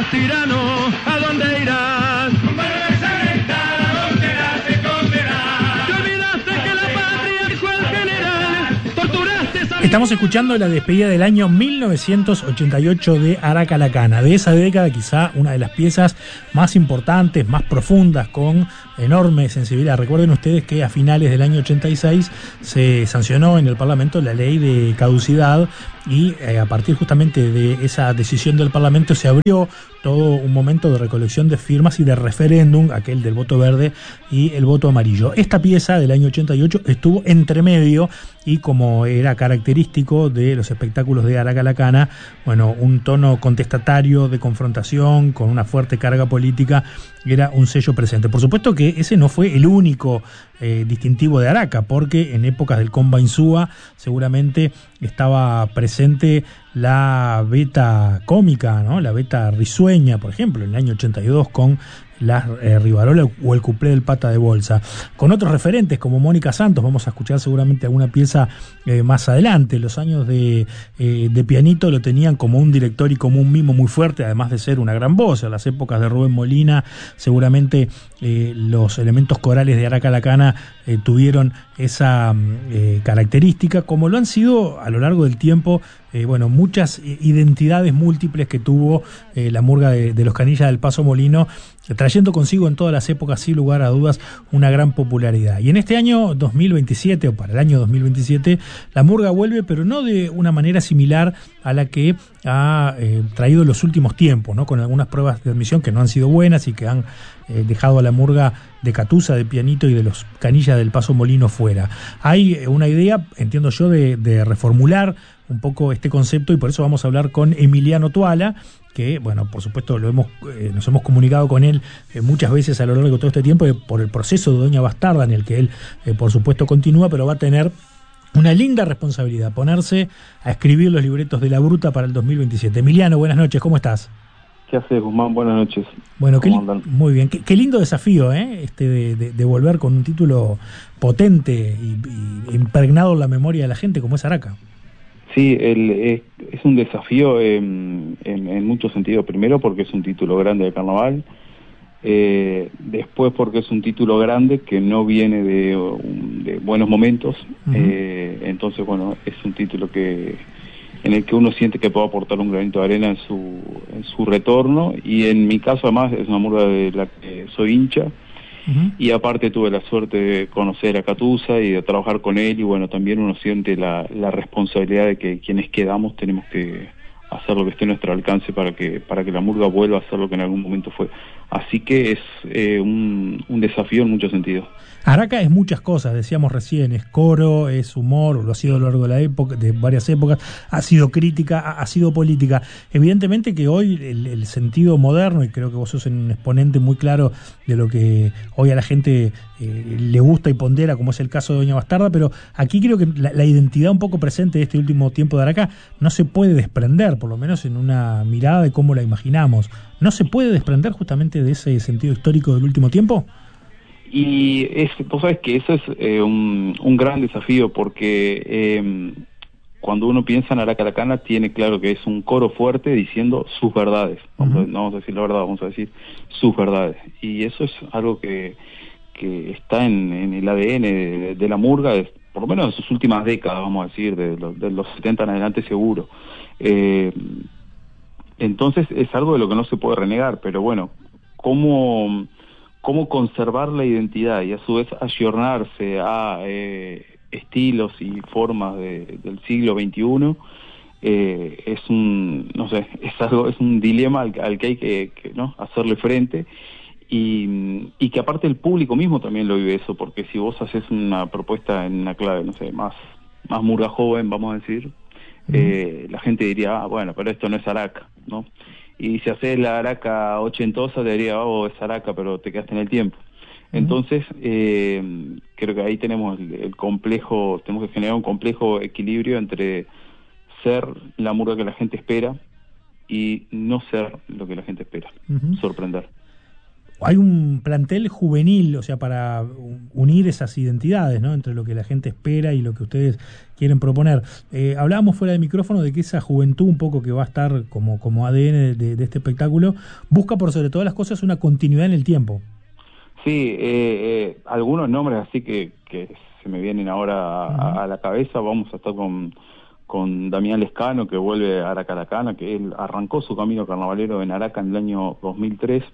seas tirano, ¿a dónde irás? Estamos escuchando la despedida del año 1988 de Araca La Cana. De esa década, quizá una de las piezas más importantes, más profundas, con enorme sensibilidad. Recuerden ustedes que a finales del año 86 se sancionó en el Parlamento la ley de caducidad y a partir justamente de esa decisión del Parlamento se abrió todo un momento de recolección de firmas y de referéndum, aquel del voto verde y el voto amarillo. Esta pieza del año 88 estuvo entre medio y, como era característico de los espectáculos de Araca La Cana, bueno, un tono contestatario de confrontación con una fuerte carga política era un sello presente. Por supuesto que ese no fue el único distintivo de Araca, porque en épocas del Comba Insúa seguramente estaba presente la beta cómica, ¿no? La beta risueña, por ejemplo, en el año 82 con la Rivarola o el cuplé del Pata de Bolsa. Con otros referentes como Mónica Santos, vamos a escuchar seguramente alguna pieza más adelante. Los años de pianito lo tenían como un director y como un mimo muy fuerte, además de ser una gran voz. En las épocas de Rubén Molina, seguramente los elementos corales de Araca La Cana tuvieron esa característica, como lo han sido a lo largo del tiempo muchas identidades múltiples que tuvo la murga de los Canillas del Paso Molino, trayendo consigo en todas las épocas, sin lugar a dudas, una gran popularidad. Y en este año 2027, o para el año 2027, la murga vuelve, pero no de una manera similar a la que ha traído en los últimos tiempos, ¿no? Con algunas pruebas de admisión que no han sido buenas y que han dejado a la murga de Catusa, de Pianito y de los Canillas del Paso Molino fuera. Hay una idea, entiendo yo, de reformular un poco este concepto, y por eso vamos a hablar con Emiliano Tuala, que, bueno, por supuesto nos hemos comunicado con él muchas veces a lo largo de todo este tiempo por el proceso de Doña Bastarda, en el que él, por supuesto, continúa, pero va a tener una linda responsabilidad, ponerse a escribir los libretos de La Bruta para el 2027. Emiliano, buenas noches, ¿cómo estás? ¿Qué haces, Guzmán? Buenas noches. Bueno, muy bien. Qué lindo desafío, de volver con un título potente y impregnado en la memoria de la gente, como es Araca. Sí, es un desafío en muchos sentidos. Primero, porque es un título grande de carnaval. Después, porque es un título grande que no viene de buenos momentos. Uh-huh. Entonces, bueno, es un título en el que uno siente que puede aportar un granito de arena en su retorno, y en mi caso además es una murga de la que soy hincha. Uh-huh. Y aparte tuve la suerte de conocer a Catusa y de trabajar con él, y bueno, también uno siente la responsabilidad de que quienes quedamos tenemos que hacer lo que esté a nuestro alcance para que la murga vuelva a ser lo que en algún momento fue. Así que es un desafío en muchos sentidos. Araca es muchas cosas, decíamos recién, es coro, es humor, lo ha sido a lo largo de la época, de varias épocas, ha sido crítica, ha sido política. Evidentemente que hoy el sentido moderno, y creo que vos sos un exponente muy claro de lo que hoy a la gente le gusta y pondera, como es el caso de Doña Bastarda, pero aquí creo que la identidad un poco presente de este último tiempo de Araca no se puede desprender, por lo menos en una mirada de cómo la imaginamos. ¿No se puede desprender justamente de ese sentido histórico del último tiempo? Y vos sabés que eso es un gran desafío, porque cuando uno piensa en Araca La Cana tiene claro que es un coro fuerte diciendo sus verdades. No vamos a decir la verdad, vamos a decir sus verdades. Y eso es algo que está en el ADN de la murga, por lo menos de sus últimas décadas, vamos a decir, de los 70 en adelante seguro. Entonces es algo de lo que no se puede renegar, pero bueno, ¿cómo conservar la identidad y a su vez ayornarse a estilos y formas del siglo XXI? Es un dilema al que hay que ¿no? hacerle frente, y que aparte el público mismo también lo vive eso, porque si vos haces una propuesta en una clave, no sé, más murga joven, vamos a decir, la gente diría, bueno, pero esto no es Araca, ¿no? Y si haces la Araca ochentosa, te diría, es Araca, pero te quedaste en el tiempo. Entonces, creo que ahí tenemos el complejo, tenemos que generar un complejo equilibrio entre ser la murga que la gente espera y no ser lo que la gente espera, sorprender. hay un plantel juvenil, o sea, para unir esas identidades, ¿no? Entre lo que la gente espera y lo que ustedes quieren proponer. Hablábamos fuera de micrófono de que esa juventud un poco que va a estar como ADN de este espectáculo, busca por sobre todas las cosas una continuidad en el tiempo. Sí, algunos nombres así que se me vienen ahora a la cabeza. Vamos a estar con Damián Lescano, que vuelve a Aracalacana, que él arrancó su camino carnavalero en Araca en el año 2003.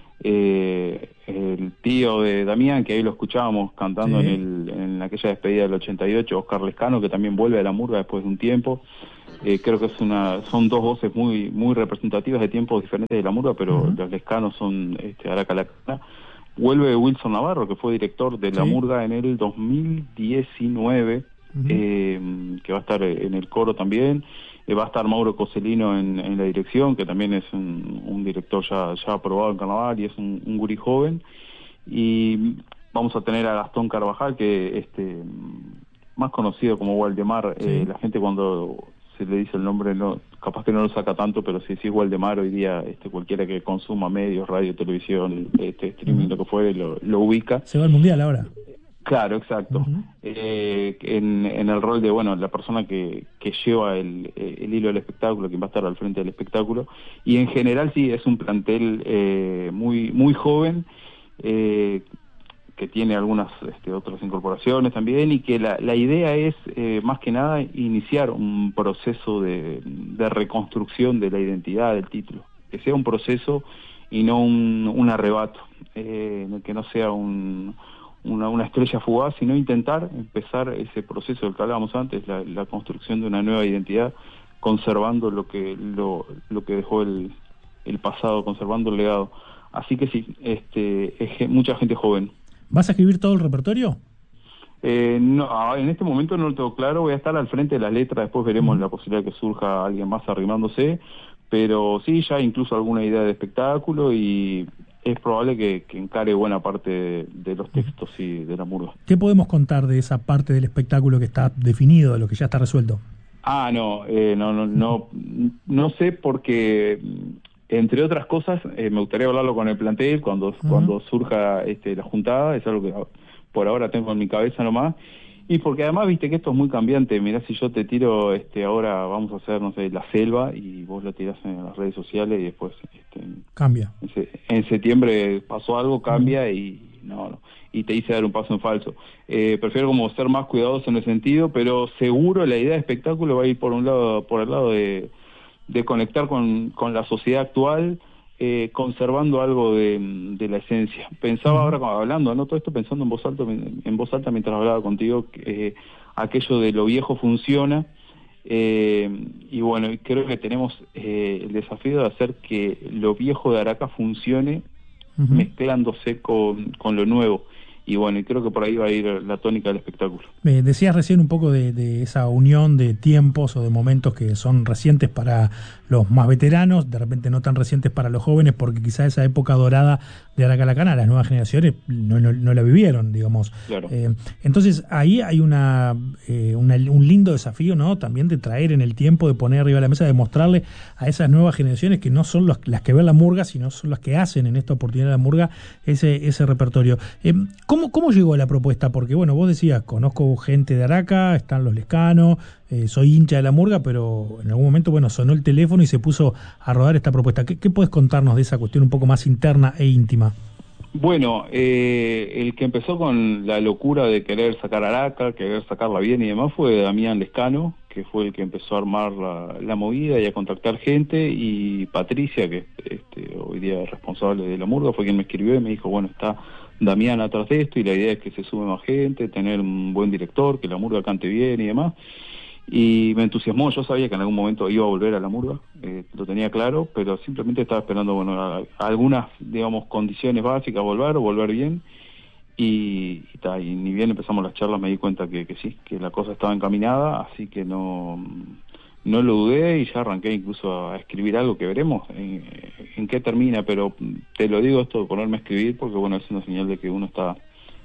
El tío de Damián, que ahí lo escuchábamos cantando, sí, en aquella despedida del 88, Oscar Lescano, que también vuelve a la murga después de un tiempo. Creo que son dos voces muy representativas de tiempos diferentes de la murga, pero los Lescanos son Aracalacana. Vuelve Wilson Navarro, que fue director de la murga en el 2019, que va a estar en el coro también. Va a estar Mauro Coselino en la dirección, que también es un director ya aprobado en carnaval y es un gurí joven. Y vamos a tener a Gastón Carvajal, que más conocido como Waldemar. La gente cuando se le dice el nombre, capaz que no lo saca tanto, pero si es Waldemar hoy día, cualquiera que consuma medios, radio, televisión, streaming, lo que fuere, lo ubica. Se va al Mundial ahora. Claro, exacto. En el rol de, la persona que lleva el hilo del espectáculo, quien va a estar al frente del espectáculo. Y en general sí, es un plantel muy joven, que tiene algunas otras incorporaciones también, y que la idea es, más que nada, iniciar un proceso de reconstrucción de la identidad del título. Que sea un proceso y no un arrebato, que no sea una estrella fugaz, sino intentar empezar ese proceso del que hablábamos antes, la construcción de una nueva identidad, conservando lo que dejó el pasado, conservando el legado. Así que sí, es mucha gente joven. ¿Vas a escribir todo el repertorio? No, en este momento no lo tengo claro. Voy a estar al frente de las letras, después veremos la posibilidad de que surja alguien más arrimándose, pero sí, ya incluso alguna idea de espectáculo, y es probable que encare buena parte de los textos y de la murga. ¿Qué podemos contar de esa parte del espectáculo que está definido, de lo que ya está resuelto? No sé, porque entre otras cosas me gustaría hablarlo con el plantel cuando surja la juntada. Es algo que por ahora tengo en mi cabeza nomás. Y porque además, viste que esto es muy cambiante. Mirá, si yo te tiro, ahora vamos a hacer, no sé, la selva, y vos lo tirás en las redes sociales y después cambia. En septiembre pasó algo, cambia y y te hice dar un paso en falso. Prefiero como ser más cuidadoso en ese sentido, pero seguro la idea de espectáculo va a ir por el lado de conectar con la sociedad actual, conservando algo de la esencia. Pensaba ahora, hablando, todo esto pensando en voz alta mientras hablaba contigo, aquello de lo viejo funciona, y creo que tenemos el desafío de hacer que lo viejo de Araca funcione, mezclándose con lo nuevo. Y creo que por ahí va a ir la tónica del espectáculo. Decías recién un poco de esa unión de tiempos o de momentos que son recientes para los más veteranos, de repente no tan recientes para los jóvenes, porque quizá esa época dorada de Aracalacana las nuevas generaciones no la vivieron, digamos. Claro. Entonces ahí hay un lindo desafío, ¿no? También de traer en el tiempo, de poner arriba de la mesa, de mostrarle a esas nuevas generaciones que no son las que ven la murga, sino son las que hacen en esta oportunidad de la murga ese repertorio. ¿Cómo llegó la propuesta? Porque, vos decías, conozco gente de Araca, están los Lescanos, soy hincha de la murga, pero en algún momento, sonó el teléfono y se puso a rodar esta propuesta. ¿Qué puedes contarnos de esa cuestión un poco más interna e íntima? El que empezó con la locura de querer sacar Araca, querer sacarla bien y demás, fue Damián Lescano, que fue el que empezó a armar la movida y a contactar gente, y Patricia, que hoy día es responsable de la murga, fue quien me escribió y me dijo, está Damián atrás de esto, y la idea es que se sume más gente, tener un buen director, que la murga cante bien y demás. Y me entusiasmó. Yo sabía que en algún momento iba a volver a la murga, lo tenía claro, pero simplemente estaba esperando algunas, condiciones básicas, volver bien, y ni bien empezamos las charlas me di cuenta que sí, que la cosa estaba encaminada, así que no lo dudé, y ya arranqué incluso a escribir algo que veremos en qué termina, pero te lo digo esto de ponerme a escribir porque es una señal de que uno está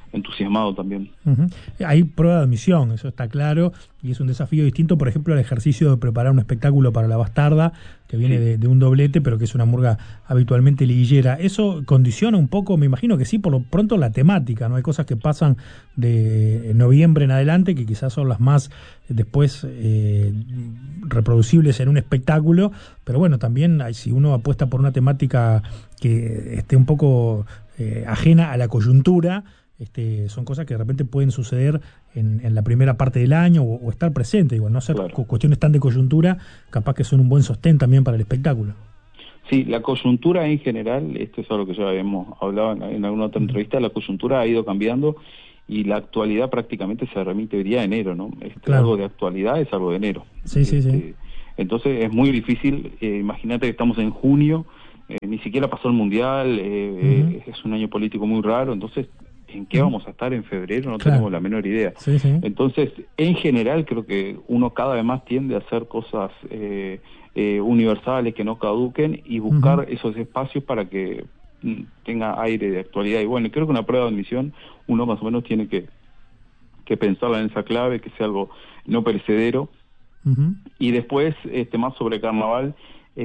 entusiasmado también. Uh-huh. Hay prueba de admisión, eso está claro, y es un desafío distinto, por ejemplo, al ejercicio de preparar un espectáculo para La Bastarda, que viene de un doblete, pero que es una murga habitualmente liguillera. ¿Eso condiciona un poco? Me imagino que sí, por lo pronto la temática, ¿no? Hay cosas que pasan de noviembre en adelante, que quizás son las más después reproducibles en un espectáculo, pero bueno, también si uno apuesta por una temática que esté un poco ajena a la coyuntura, son cosas que de repente pueden suceder en la primera parte del año o estar presente, igual no ser cuestiones tan de coyuntura, capaz que son un buen sostén también para el espectáculo. Sí, la coyuntura en general, esto es algo que ya habíamos hablado en alguna otra entrevista, la coyuntura ha ido cambiando y la actualidad prácticamente se remite hoy día a enero, ¿no? Algo de actualidad es algo de enero. Sí. Entonces es muy difícil, imagínate que estamos en junio, ni siquiera pasó el Mundial, es un año político muy raro, entonces ¿en qué vamos a estar en febrero? No tenemos la menor idea. Sí. Entonces, en general, creo que uno cada vez más tiende a hacer cosas universales que no caduquen y buscar esos espacios para que tenga aire de actualidad. Y bueno, creo que una prueba de admisión, uno más o menos tiene que pensarla en esa clave, que sea algo no perecedero. Y después, más sobre carnaval,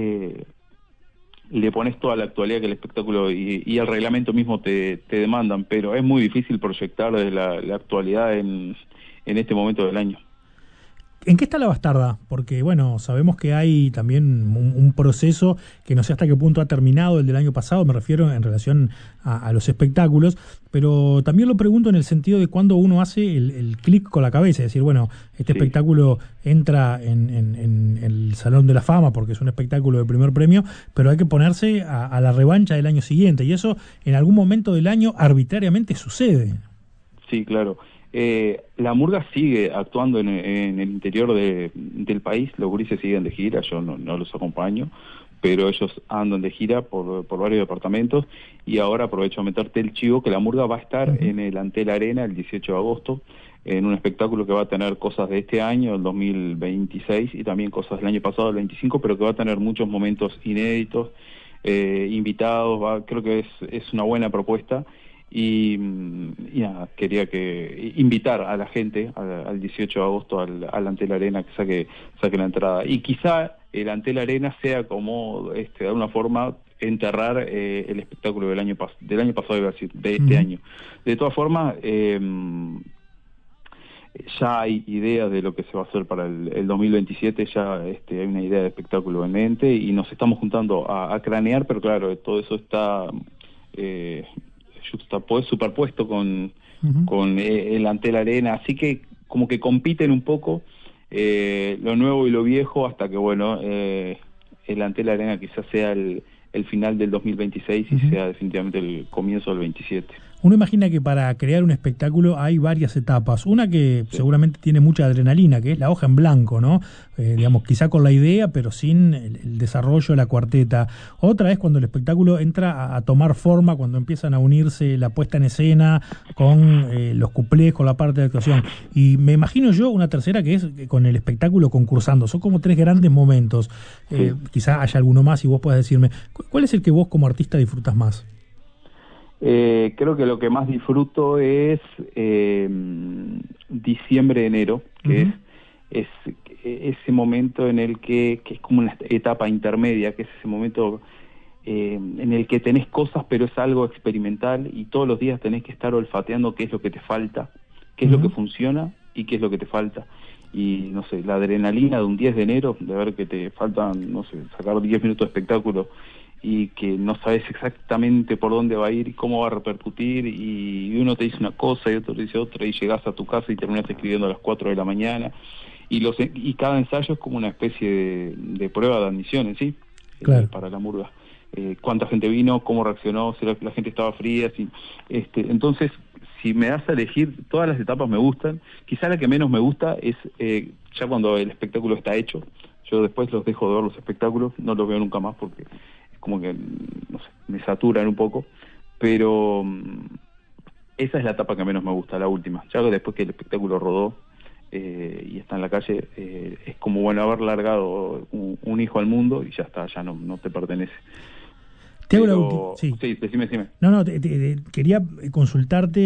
le pones toda la actualidad que el espectáculo y el reglamento mismo te demandan, pero es muy difícil proyectar desde la actualidad en este momento del año. ¿En qué está La Bastarda? Porque, bueno, sabemos que hay también un proceso que no sé hasta qué punto ha terminado el del año pasado, me refiero en relación a los espectáculos, pero también lo pregunto en el sentido de cuando uno hace el clic con la cabeza, es decir, bueno, espectáculo entra en el Salón de la Fama porque es un espectáculo de primer premio, pero hay que ponerse a la revancha del año siguiente, y eso en algún momento del año arbitrariamente sucede. Sí, claro. La murga sigue actuando en el interior del país, los gurises siguen de gira, yo no los acompaño, pero ellos andan de gira por varios departamentos, y ahora aprovecho a meterte el chivo que la murga va a estar en el Antel Arena el 18 de agosto, en un espectáculo que va a tener cosas de este año, el 2026, y también cosas del año pasado, el 25, pero que va a tener muchos momentos inéditos, invitados, creo que es una buena propuesta. Y nada, quería invitar a la gente al 18 de agosto al Antel Arena que saque la entrada, y quizá el Antel Arena sea como de alguna forma enterrar el espectáculo del año pasado, iba a decir, de este año. De todas formas, ya hay ideas de lo que se va a hacer para el 2027, ya hay una idea de espectáculo en mente y nos estamos juntando a cranear, pero claro, todo eso está superpuesto con el Antel Arena, así que como que compiten un poco lo nuevo y lo viejo, hasta que bueno, el Antel Arena quizás sea el final del 2026 y sea definitivamente el comienzo del 27. Uno imagina que para crear un espectáculo hay varias etapas. Una que seguramente tiene mucha adrenalina, que es la hoja en blanco, ¿no? Digamos, quizá con la idea, pero sin el desarrollo de la cuarteta. Otra es cuando el espectáculo entra a tomar forma, cuando empiezan a unirse la puesta en escena con los cuplés, con la parte de actuación. Y me imagino yo una tercera que es con el espectáculo concursando. Son como tres grandes momentos. Quizá haya alguno más y vos puedas decirme, ¿cuál es el que vos como artista disfrutas más? Creo que lo que más disfruto es diciembre, enero, que es ese momento en el que es como una etapa intermedia, que es ese momento en el que tenés cosas, pero es algo experimental y todos los días tenés que estar olfateando qué es lo que te falta, qué es lo que funciona y qué es lo que te falta. Y no sé, la adrenalina de un 10 de enero, de ver que te faltan, no sé, sacar 10 minutos de espectáculo y que no sabes exactamente por dónde va a ir y cómo va a repercutir, y uno te dice una cosa y otro te dice otra, y llegas a tu casa y terminas escribiendo a las 4 de la mañana, y cada ensayo es como una especie de prueba de admisión, ¿sí? Claro. Para la murga. Cuánta gente vino, cómo reaccionó, si la gente estaba fría, entonces, si me das a elegir, todas las etapas me gustan. Quizá la que menos me gusta es ya cuando el espectáculo está hecho. Yo después los dejo de ver los espectáculos, no los veo nunca más porque como que, no sé, me saturan un poco, pero esa es la etapa que menos me gusta, la última. Ya después que el espectáculo rodó y está en la calle, es como, bueno, haber largado un hijo al mundo y ya está, ya no te pertenece. Te hago sí, decime. No, quería consultarte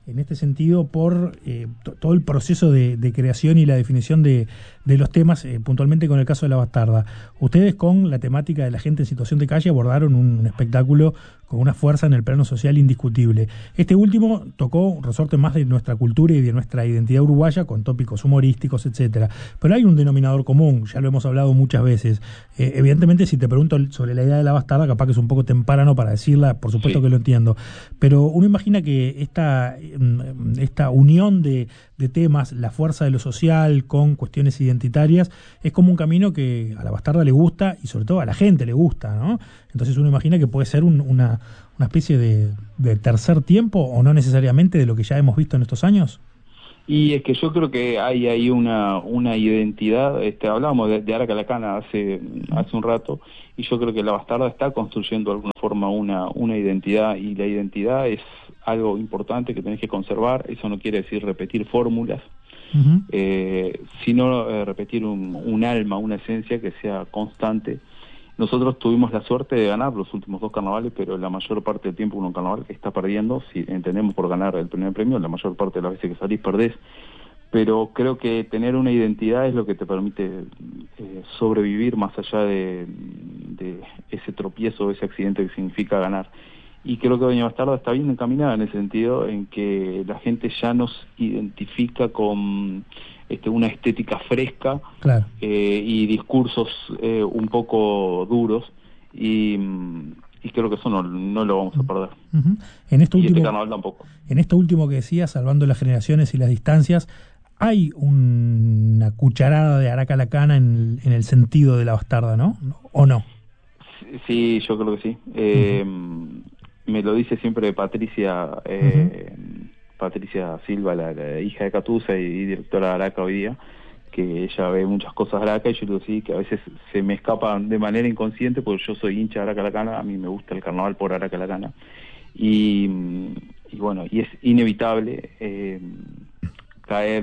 en este sentido por todo el proceso de creación y la definición de los temas, puntualmente con el caso de La Bastarda. Ustedes, con la temática de la gente en situación de calle, abordaron un espectáculo con una fuerza en el plano social indiscutible. Este último tocó un resorte más de nuestra cultura y de nuestra identidad uruguaya, con tópicos humorísticos, etcétera. Pero hay un denominador común, ya lo hemos hablado muchas veces. Evidentemente, si te pregunto sobre la idea de La Bastarda, capaz que es un poco temprano para decirla, por supuesto que lo entiendo. Pero uno imagina que esta unión de temas, la fuerza de lo social con cuestiones identitarias, es como un camino que a La Bastarda le gusta y sobre todo a la gente le gusta, ¿no? Entonces uno imagina que puede ser una especie de tercer tiempo, o no necesariamente de lo que ya hemos visto en estos años. Y es que yo creo que hay ahí una identidad. Hablábamos de Araca la Cana hace un rato, y yo creo que La Bastarda está construyendo de alguna forma una identidad, y la identidad es algo importante que tenés que conservar. Eso no quiere decir repetir fórmulas, sino repetir un alma, una esencia que sea constante. Nosotros tuvimos la suerte de ganar los últimos 2 carnavales, pero la mayor parte del tiempo uno en carnaval está perdiendo. Si entendemos por ganar el primer premio, la mayor parte de las veces que salís perdés. Pero creo que tener una identidad es lo que te permite sobrevivir más allá de ese tropiezo, ese accidente que significa ganar. Y creo que Doña Bastarda está bien encaminada en ese sentido, en que la gente ya nos identifica con una estética fresca, claro, y discursos un poco duros, y creo que eso no lo vamos a perder. Uh-huh. En esto último, este carnaval tampoco. En esto último que decías, salvando las generaciones y las distancias, hay una cucharada de Araca la Cana en el sentido de La Bastarda, ¿no? ¿O no? Sí, yo creo que sí. Me lo dice siempre Patricia, Patricia Silva, la hija de Catusa y directora de Araca hoy día, que ella ve muchas cosas de Araca, y yo digo sí, que a veces se me escapan de manera inconsciente, porque yo soy hincha de Araca la Cana, a mí me gusta el carnaval por Araca la Cana, y bueno, y es inevitable caer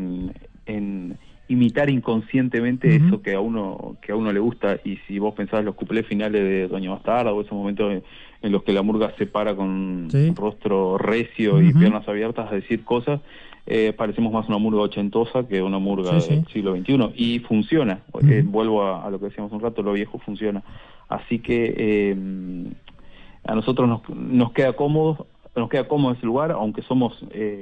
en imitar inconscientemente eso que a uno le gusta. Y si vos pensás en los cuplés finales de Doña Bastarda, o esos momentos en los que la murga se para con un rostro recio y piernas abiertas a decir cosas, parecemos más una murga ochentosa que una murga del siglo XXI, y funciona. Vuelvo a lo que decíamos un rato, lo viejo funciona. Así que a nosotros nos queda cómodo ese lugar, aunque somos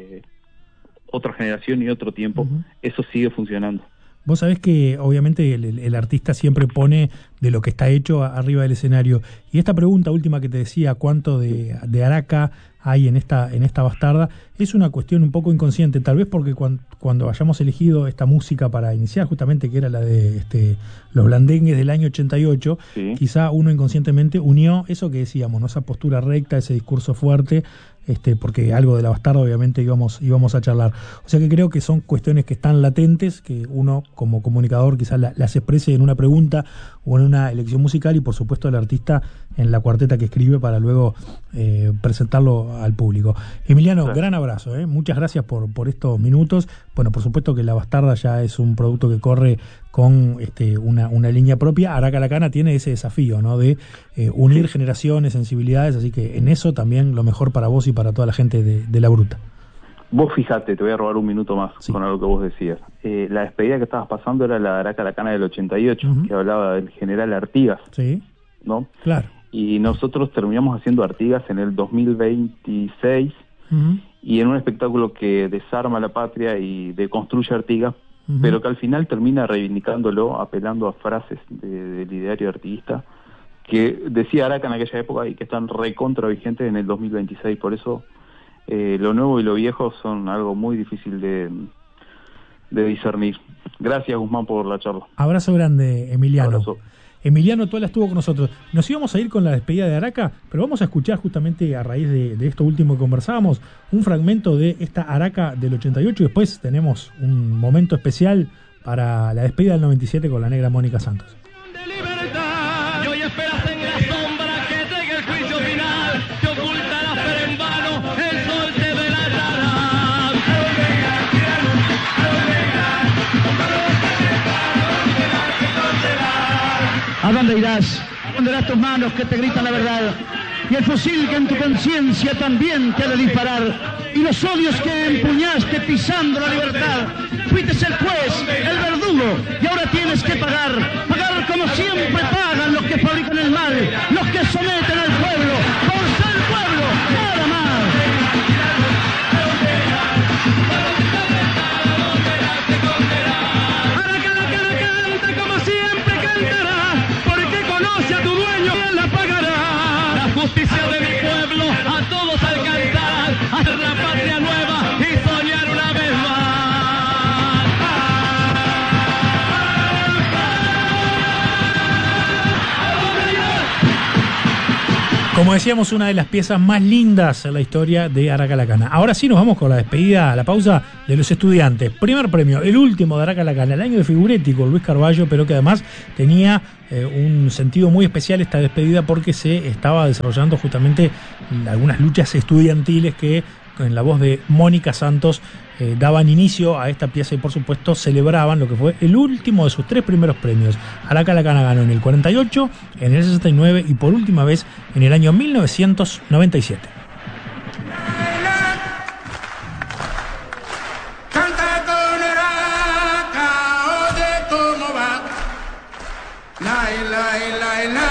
otra generación y otro tiempo, eso sigue funcionando. Vos sabés que obviamente el artista siempre pone de lo que está hecho arriba del escenario. Y esta pregunta última que te decía, ¿cuánto de Araca hay en esta Bastarda? Es una cuestión un poco inconsciente, tal vez porque cuando hayamos elegido esta música para iniciar, justamente, que era la de los blandengues del año 88, quizá uno inconscientemente unió eso que decíamos, ¿no? Esa postura recta, ese discurso fuerte, porque algo de La Bastarda obviamente íbamos a charlar. O sea que creo que son cuestiones que están latentes, que uno como comunicador quizás las exprese en una pregunta o en una elección musical, y por supuesto el artista en la cuarteta que escribe para luego presentarlo al público. Emiliano, gran abrazo, muchas gracias por estos minutos. Bueno, por supuesto que La Bastarda ya es un producto que corre con una línea propia. Araca la Cana tiene ese desafío, ¿no?, de unir generaciones, sensibilidades, así que en eso también lo mejor para vos y para toda la gente de La Bruta. Vos fijate, te voy a robar un minuto más con algo que vos decías. La despedida que estabas pasando era la de Araca la Cana del 88, que hablaba del general Artigas, ¿no? Claro. Y nosotros terminamos haciendo Artigas en el 2026, y en un espectáculo que desarma la patria y deconstruye Artigas, pero que al final termina reivindicándolo, apelando a frases del ideario artiguista que decía Araca en aquella época y que están recontra vigentes en el 2026. Por eso lo nuevo y lo viejo son algo muy difícil de discernir. Gracias, Guzmán, por la charla. Abrazo grande, Emiliano. Abrazo. Emiliano Toala estuvo con nosotros. Nos íbamos a ir con la despedida de Araca, pero vamos a escuchar justamente a raíz de esto último que conversábamos, un fragmento de esta Araca del 88, y después tenemos un momento especial para la despedida del 97 con la negra Mónica Santos. ¿A dónde irás? ¿A dónde irás tus manos que te gritan la verdad? y el fusil que en tu conciencia también te ha de disparar, y los odios que empuñaste pisando la libertad. Fuiste el juez, el verdugo, y ahora tienes que pagar como siempre pagan los que fabrican el mal, los que someten al pueblo, por ser pueblo, nada más. Canta como siempre cantará, porque conoce a tu dueño y él la pagará. La justicia de mi pueblo a todos alcanzará, hacer la patria nueva y soñar una vez más. Como decíamos, una de las piezas más lindas en la historia de Araca La Cana. Ahora sí nos vamos con la despedida, la pausa de los estudiantes. Primer premio, el último de Araca La Cana, el año de Figuretti con Luis Carballo, pero que además tenía un sentido muy especial esta despedida porque se estaba desarrollando justamente algunas luchas estudiantiles que en la voz de Mónica Santos daban inicio a esta pieza y por supuesto celebraban lo que fue el último de sus 3 primeros premios. Araca La Cana ganó en el 48, en el 69 y por última vez en el año 1997. Canta con Araca, oye cómo va. La, la, la, la.